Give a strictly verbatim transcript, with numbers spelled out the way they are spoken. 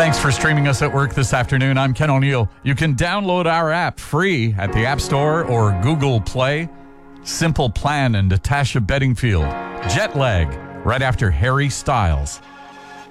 Thanks for streaming us at work this afternoon. I'm Ken O'Neill. You can download our app free at the App Store or Google Play. Simple Plan and Natasha Bedingfield. Jet Lag, right after Harry Styles.